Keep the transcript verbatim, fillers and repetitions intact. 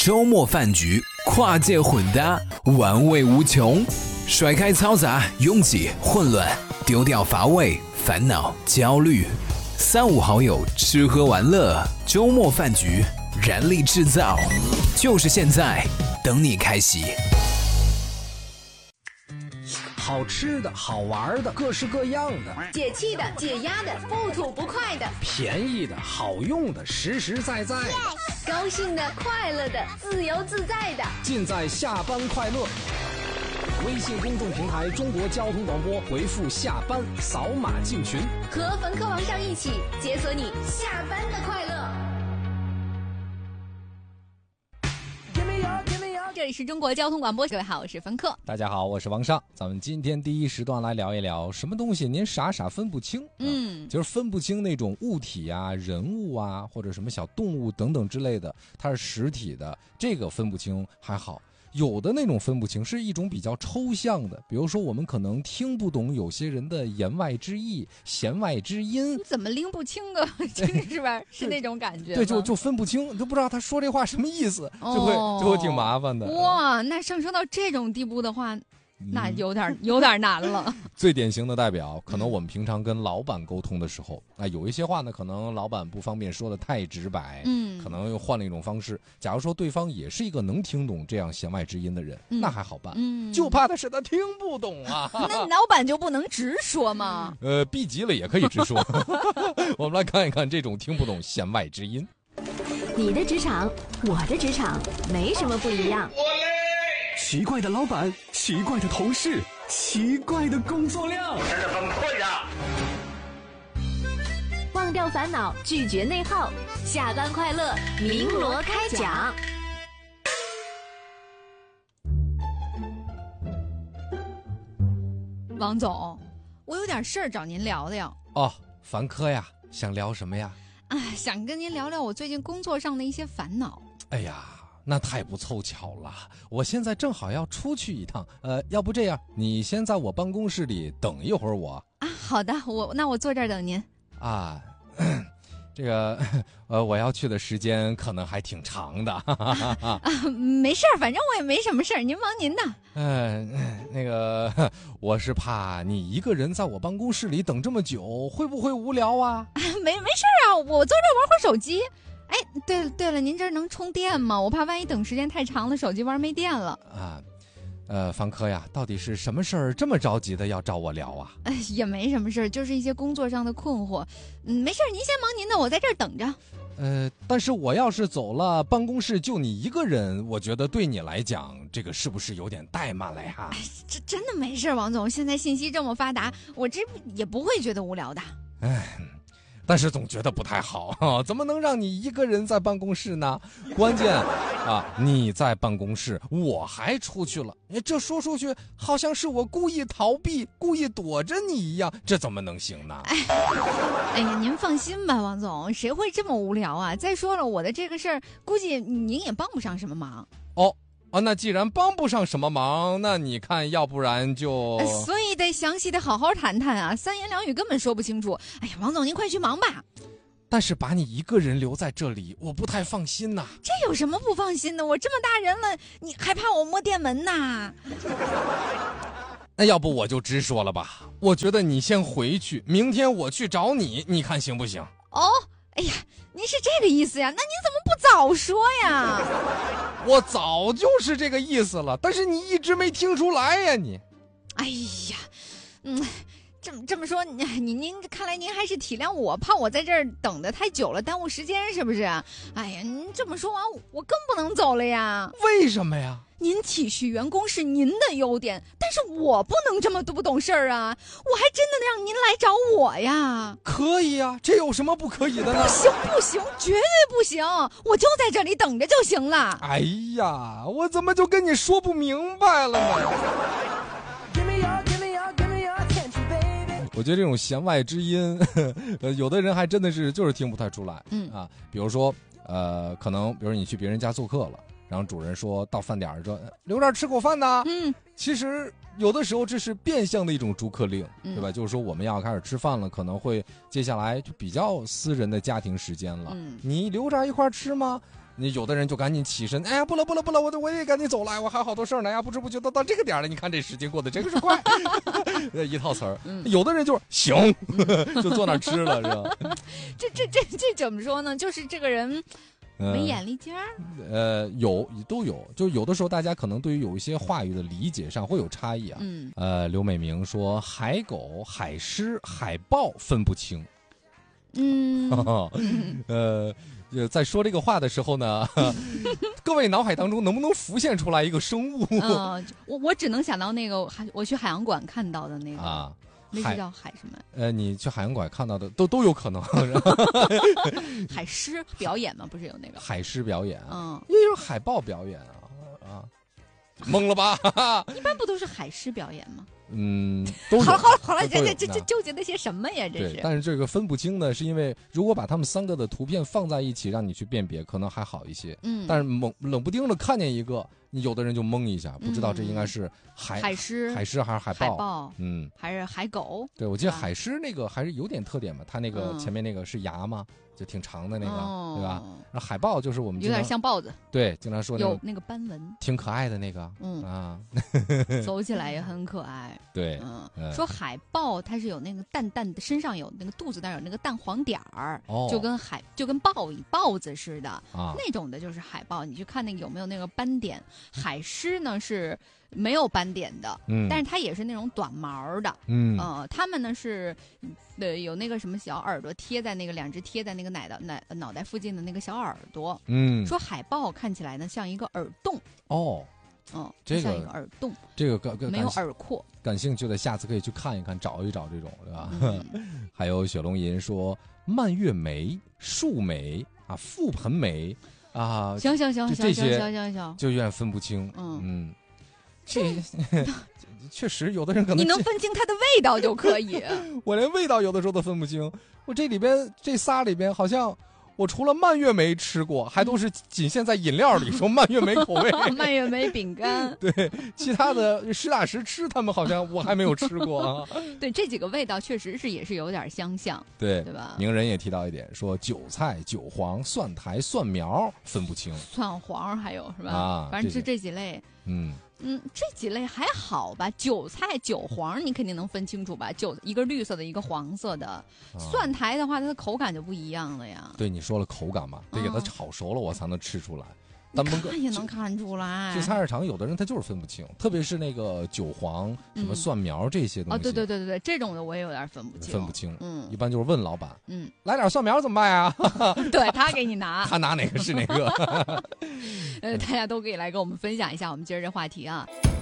周末饭局，跨界混搭，玩味无穷。甩开嘈杂、拥挤、混乱，丢掉乏味、烦恼、焦虑。三五好友吃喝玩乐，周末饭局，燃力制造，就是现在，等你开席。 好吃的好玩的各式各样的， 解气的解压的不吐不快的， 便宜的好用的实实在在的， yes! 高兴的快乐的自由自在的， 尽在下班快乐。微信公众平台中国交通广播，回复下班扫码进群， 和冯科王上一起解锁你下班的快乐。这里是中国交通广播，各位好，我是冯科。 大家好，我是王尚。咱们今天第一时段来聊一聊什么东西您傻傻分不清。嗯，就是分不清那种物体啊、人物啊，或者什么小动物等等之类的，它是实体的，这个分不清还好。有的那种分不清是一种比较抽象的，比如说我们可能听不懂有些人的言外之意、弦外之音。 你怎么拎不清的？是吧？是那种感觉。 对，就就分不清，都不知道他说这话什么意思，就会、哦、就会挺麻烦的。 哇，那上升到这种地步的话，那有点有点难了。 最典型的代表，可能我们平常跟老板沟通的时候，啊、嗯，有一些话呢，可能老板不方便说的太直白，嗯，可能又换了一种方式。假如说对方也是一个能听懂这样弦外之音的人，嗯、那还好办，嗯，就怕的是他听不懂啊。 那老板就不能直说吗？ 呃，逼急了也可以直说。我们来看一看这种听不懂弦外之音。 你的职场，我的职场，没什么不一样。 奇怪的老板，奇怪的同事，奇怪的工作量，真的很困啊！ 忘掉烦恼，拒绝内耗，下班快乐，鸣锣开讲。 王总，我有点事儿找您聊聊。 哦，凡科呀，想聊什么呀？ 哎，想跟您聊聊我最近工作上的一些烦恼。 哎呀，那太不凑巧了，我现在正好要出去一趟，呃，要不这样，你先在我办公室里等一会儿我。 啊，好的，我那我坐这儿等您。 啊，这个呃，我要去的时间可能还挺长的。 啊，没事儿，反正我也没什么事儿，您忙您的。 嗯、呃，那个我是怕你一个人在我办公室里等这么久，会不会无聊啊？ 啊没没事啊，我坐这儿玩会儿手机。哎，对对了，您这儿能充电吗？我怕万一等时间太长了，手机玩没电了。 啊，呃，凡科呀，到底是什么事儿这么着急的要找我聊啊？ 哎，也没什么事儿，就是一些工作上的困惑。嗯，没事儿，您先忙您的，我在这儿等着。 呃，但是我要是走了，办公室就你一个人，我觉得对你来讲，这个是不是有点怠慢了呀？ 哎，这真的没事，王总，现在信息这么发达，我这也不会觉得无聊的。 哎。但是总觉得不太好、啊、怎么能让你一个人在办公室呢？关键啊，你在办公室，我还出去了，这说出去好像是我故意逃避、故意躲着你一样，这怎么能行呢？ 哎，哎呀，您放心吧，王总，谁会这么无聊啊？再说了，我的这个事儿，估计您也帮不上什么忙。 哦。啊，那既然帮不上什么忙，那你看，要不然就…… 所以得详细的好好谈谈啊，三言两语根本说不清楚。哎呀，王总，您快去忙吧。 但是把你一个人留在这里，我不太放心呐。 这有什么不放心的？我这么大人了，你还怕我摸电门呐？ 那要不我就直说了吧，我觉得你先回去，明天我去找你，你看行不行？ 哦。哎呀，您是这个意思呀？那您怎么不早说呀？ 我早就是这个意思了，但是你一直没听出来呀你。 哎呀，嗯，这么这么说，您您看来您还是体谅我，怕我在这儿等得太久了，耽误时间是不是？哎呀，您这么说完，我更不能走了呀。 为什么呀？ 您体恤员工是您的优点，但是我不能这么不懂事儿啊！我还真的让您来找我呀！ 可以啊，这有什么不可以的呢？ 不行不行，绝对不行！我就在这里等着就行了。 哎呀，我怎么就跟你说不明白了呢？我觉得这种弦外之音，呃，有的人还真的是就是听不太出来。嗯啊，比如说，呃，可能比如你去别人家做客了。然后主人说到饭点说留这儿吃口饭呢，嗯，其实有的时候这是变相的一种逐客令，对吧？嗯、就是说我们要开始吃饭了，可能会接下来就比较私人的家庭时间了，嗯、你留着一块吃吗？ 你有的人就赶紧起身，哎呀，不了不了不了，我我也赶紧走了，我还有好多事儿呢呀，不知不觉都到这个点了，你看这时间过得真是快，一套词儿。嗯、有的人就是行，就坐那儿吃了，是吧？ 这这这这怎么说呢？就是这个人。没眼力劲儿、 呃，呃，有都有，就有的时候大家可能对于有一些话语的理解上会有差异啊。嗯，呃，刘美明说海狗、海狮、海豹分不清。嗯，呃，在说这个话的时候呢，各位脑海当中能不能浮现出来一个生物？ 嗯，我我只能想到那个海，我去海洋馆看到的那个啊。那是叫海什么？ 呃，你去海洋馆看到的都都有可能。 海狮表演吗？不是有那个海狮表演？嗯，也有海豹表演啊啊！懵了吧？ 一般不都是海狮表演吗？ 嗯，都好了好了好了，这这这这纠结那些什么呀？这是。 但是这个分不清呢，是因为如果把他们三个的图片放在一起，让你去辨别，可能还好一些。嗯。但是猛冷不丁的看见一个。你有的人就懵一下，不知道这应该是海、 嗯、海狮、 海狮还是海豹？ 海豹，嗯，还是海狗？ 对，我记得海狮那个还是有点特点嘛，它那个前面那个是牙嘛，就挺长的那个，嗯、对吧？然后海豹就是我们有点像豹子， 对，经常说有那个斑纹， 挺可爱的那个，嗯啊， 走起来也很可爱。 对， 嗯，嗯说海豹它是有那个淡淡的，身上有那个肚子那儿有那个淡黄点儿，哦，就跟海就跟豹豹子似的啊，那种的就是海豹。你去看那个有没有那个斑点。海狮呢是没有斑点的，嗯，但是它也是那种短毛的，嗯，呃，它们呢是，呃，有那个什么小耳朵贴在那个两只贴在那个奶的奶脑袋附近的那个小耳朵，嗯，说海豹看起来呢像一个耳洞，哦，哦，这个像一个耳洞， 这个感没有耳廓， 感兴趣的下次可以去看一看，找一找这种，对吧？嗯、还有雪龙吟说蔓越莓、树莓啊、覆盆莓。啊， 行行行行这些行行行， 就有点分不清。嗯嗯，这确实有的人可能你能分清它的味道就可以。 我连味道有的时候都分不清。我这里边这仨里边，好像我除了蔓越莓吃过，还都是仅限在饮料里说蔓越莓口味。 蔓越莓饼干， 对，其他的实打实吃，他们好像我还没有吃过啊。 对，这几个味道确实是也是有点相像， 对对吧？ 名人也提到一点，说韭菜、韭黄、蒜苔、蒜苗分不清， 蒜黄还有是吧？啊，反正是这几类，嗯。嗯，这几类还好吧？韭菜、韭黄你肯定能分清楚吧？韭一个绿色的，一个黄色的。啊、蒜苔的话，它的口感就不一样了呀。 对，你说了口感嘛，得给它炒熟了，我才能吃出来。 但看也能看出来。 去菜市场，有的人他就是分不清，特别是那个韭黄、什么蒜苗这些东西。 哦，对对对对对，这种的我也有点分不清。 分不清，嗯，一般就是问老板，嗯，来点蒜苗怎么办呀？ 对他给你拿， 他拿哪个是哪个。 呃，大家都可以来跟我们分享一下我们今儿这话题啊。